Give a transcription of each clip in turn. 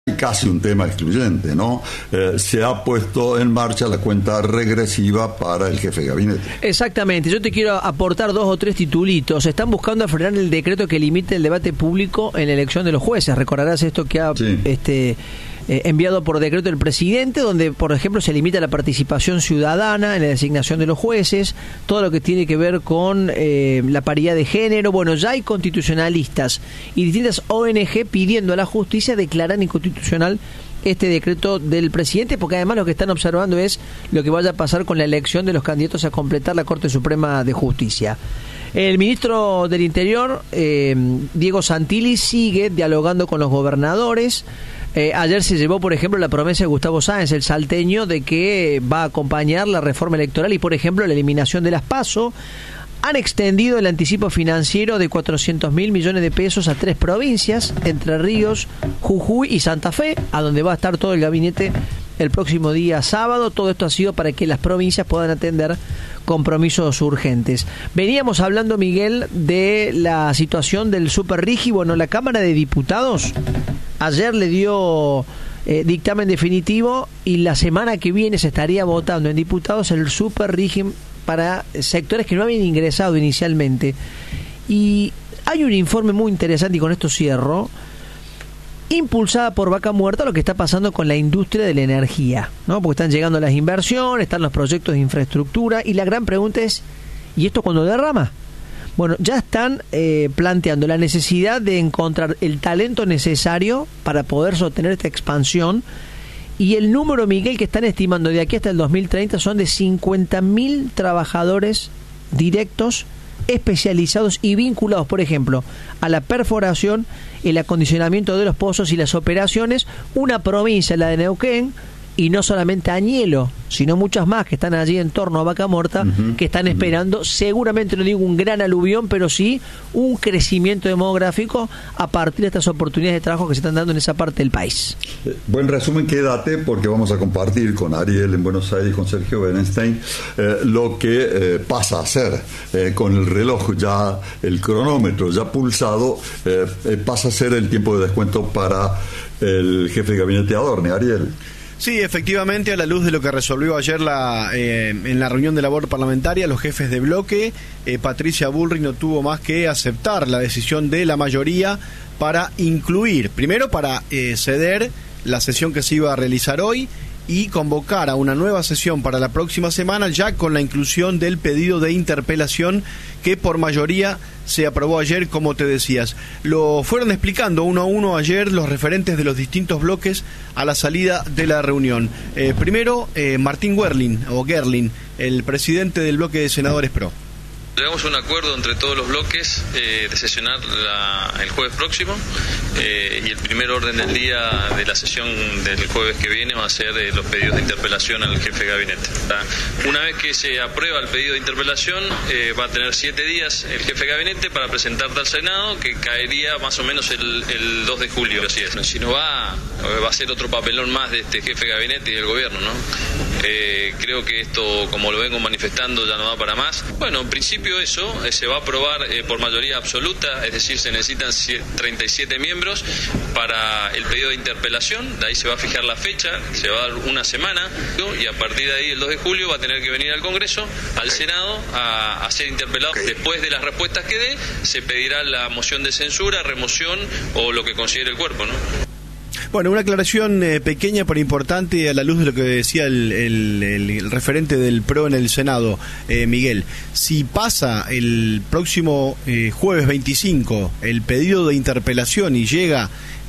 casi un tema excluyente, ¿no? Se ha puesto en marcha la cuenta regresiva para el jefe de gabinete. Exactamente, yo te quiero aportar 2 o 3 titulitos. Están buscando frenar el decreto que limite el debate público en la elección de los jueces. Recordarás esto que ha enviado por decreto el presidente, donde, por ejemplo, se limita la participación ciudadana en la designación de los jueces, todo lo que tiene que ver con la paridad de género. Bueno, ya hay constitucionalistas y distintas ONG pidiendo a la justicia declarar inconstitucional este decreto del presidente, porque además lo que están observando es lo que vaya a pasar con la elección de los candidatos a completar la Corte Suprema de Justicia. El ministro del Interior, Diego Santilli, sigue dialogando con los gobernadores. Ayer se llevó, por ejemplo, la promesa de Gustavo Sáenz, el salteño, de que va a acompañar la reforma electoral y, por ejemplo, la eliminación de las PASO. Han extendido el anticipo financiero de 400.000 millones de pesos a 3 provincias, Entre Ríos, Jujuy y Santa Fe, a donde va a estar todo el gabinete el próximo día sábado. Todo esto ha sido para que las provincias puedan atender compromisos urgentes. Veníamos hablando, Miguel, de la situación del Superrigi. Bueno, la Cámara de Diputados ayer le dio dictamen definitivo y la semana que viene se estaría votando en diputados el Superrigi para sectores que no habían ingresado inicialmente. Y hay un informe muy interesante, y con esto cierro, impulsada por Vaca Muerta, lo que está pasando con la industria de la energía, ¿no? Porque están llegando las inversiones, están los proyectos de infraestructura, y la gran pregunta es, ¿y esto cuándo derrama? Bueno, ya están planteando la necesidad de encontrar el talento necesario para poder sostener esta expansión. Y el número, Miguel, que están estimando de aquí hasta el 2030 son de 50.000 trabajadores directos, especializados y vinculados, por ejemplo, a la perforación, el acondicionamiento de los pozos y las operaciones. Una provincia, la de Neuquén, y no solamente Añelo, sino muchas más que están allí en torno a Vaca Muerta, que están esperando, seguramente, no digo un gran aluvión, pero sí un crecimiento demográfico a partir de estas oportunidades de trabajo que se están dando en esa parte del país. Buen resumen, quédate, porque vamos a compartir con Ariel en Buenos Aires, con Sergio Berenstein, lo que pasa a ser con el reloj ya, el cronómetro ya pulsado, pasa a ser el tiempo de descuento para el jefe de gabinete Adorni. Ariel. Sí, efectivamente, a la luz de lo que resolvió ayer en la reunión de labor parlamentaria, los jefes de bloque, Patricia Bullrich no tuvo más que aceptar la decisión de la mayoría para incluir, primero para ceder la sesión que se iba a realizar hoy y convocar a una nueva sesión para la próxima semana, ya con la inclusión del pedido de interpelación que por mayoría se aprobó ayer, como te decías. Lo fueron explicando uno a uno ayer los referentes de los distintos bloques a la salida de la reunión. Primero, Martín Gerlin, el presidente del bloque de senadores PRO. Llegamos a un acuerdo entre todos los bloques de sesionar el jueves próximo y el primer orden del día de la sesión del jueves que viene va a ser los pedidos de interpelación al jefe de gabinete. Una vez que se aprueba el pedido de interpelación va a tener 7 días el jefe de gabinete para presentarte al Senado, que caería más o menos el 2 de julio. Así es. Si no va a ser otro papelón más de este jefe de gabinete y del gobierno, ¿no? Creo que esto, como lo vengo manifestando, ya no va para más. Bueno, en principio eso se va a aprobar por mayoría absoluta, es decir, se necesitan 37 miembros para el pedido de interpelación. De ahí se va a fijar la fecha, se va a dar una semana, y a partir de ahí, el 2 de julio, va a tener que venir al Congreso, al Senado, a ser interpelado. Después de las respuestas que dé, se pedirá la moción de censura, remoción o lo que considere el cuerpo, ¿no? Bueno, una aclaración pequeña pero importante a la luz de lo que decía el referente del PRO en el Senado, Miguel. Si pasa el próximo jueves 25 el pedido de interpelación y llega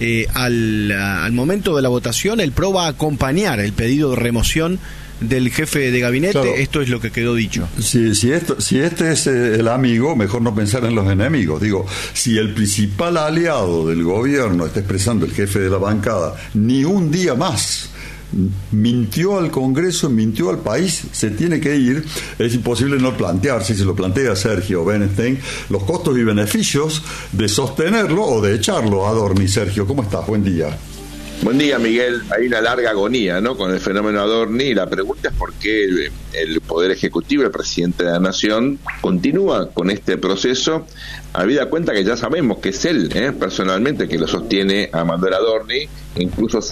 al momento de la votación, el PRO va a acompañar el pedido de remoción del jefe de gabinete. Claro. Esto es lo que quedó dicho. Si este es el amigo, mejor no pensar en los enemigos. Digo, si el principal aliado del gobierno está expresando, el jefe de la bancada, ni un día más mintió al Congreso, mintió al país, se tiene que ir, es imposible no plantear, si se lo plantea Sergio Berenstein, los costos y beneficios de sostenerlo o de echarlo a Adorni. Sergio, ¿cómo estás? Buen día. Buen día, Miguel. Hay una larga agonía, ¿no?, con el fenómeno Adorni, y la pregunta es por qué el Poder Ejecutivo, el presidente de la Nación, continúa con este proceso, habida cuenta que ya sabemos que es él, personalmente, que lo sostiene a Manuel Adorni, incluso